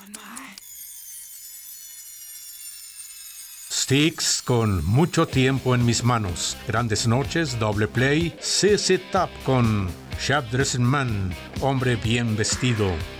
Styx con Mucho tiempo en mis manos, Grandes noches, Doble Play, ZZ Top con Sharp Dressed Man, Hombre bien vestido,